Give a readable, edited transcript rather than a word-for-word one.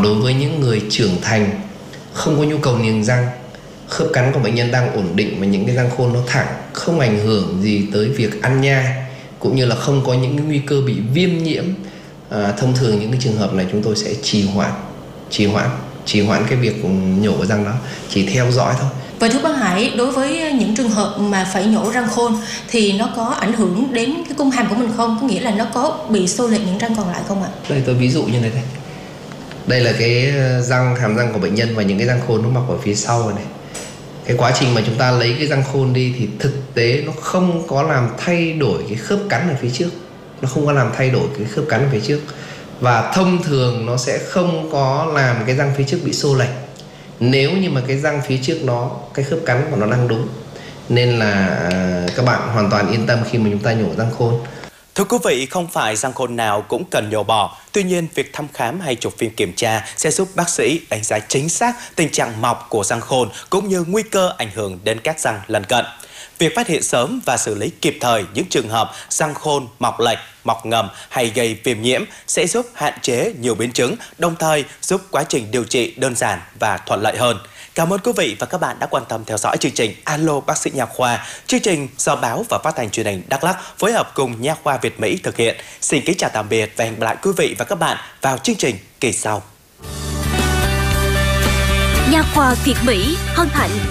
Còn đối với những người trưởng thành không có nhu cầu niềng răng, khớp cắn của bệnh nhân đang ổn định và những cái răng khôn nó thẳng, không ảnh hưởng gì tới việc ăn nhai, cũng như là không có những cái nguy cơ bị viêm nhiễm, thông thường những cái trường hợp này chúng tôi sẽ trì hoãn cái việc nhổ cái răng đó, chỉ theo dõi thôi. Vậy thưa bác Hải, đối với những trường hợp mà phải nhổ răng khôn thì nó có ảnh hưởng đến cái cung hàm của mình không? Có nghĩa là nó có bị xô lệch những răng còn lại không ạ? Đây tôi ví dụ như này đây. Đây là cái hàm răng của bệnh nhân và những cái răng khôn nó mọc ở phía sau này. Cái quá trình mà chúng ta lấy cái răng khôn đi thì thực tế nó không có làm thay đổi cái khớp cắn ở phía trước. Nó không có làm thay đổi cái khớp cắn ở phía trước. Và thông thường nó sẽ không có làm cái răng phía trước bị xô lệch, nếu như mà cái răng phía trước nó, cái khớp cắn của nó đang đúng. Nên là các bạn hoàn toàn yên tâm khi mà chúng ta nhổ răng khôn. Thưa quý vị, không phải răng khôn nào cũng cần nhổ bỏ. Tuy nhiên, việc thăm khám hay chụp phim kiểm tra sẽ giúp bác sĩ đánh giá chính xác tình trạng mọc của răng khôn cũng như nguy cơ ảnh hưởng đến các răng lân cận. Việc phát hiện sớm và xử lý kịp thời những trường hợp răng khôn mọc lệch, mọc ngầm hay gây viêm nhiễm sẽ giúp hạn chế nhiều biến chứng, đồng thời giúp quá trình điều trị đơn giản và thuận lợi hơn. Cảm ơn quý vị và các bạn đã quan tâm theo dõi chương trình Alo Bác sĩ Nha khoa. Chương trình do Báo và Phát thanh Truyền hình Đắk Lắk phối hợp cùng Nha khoa Việt Mỹ thực hiện. Xin kính chào tạm biệt và hẹn gặp lại quý vị và các bạn vào chương trình kỳ sau. Nha khoa Việt Mỹ hân hạnh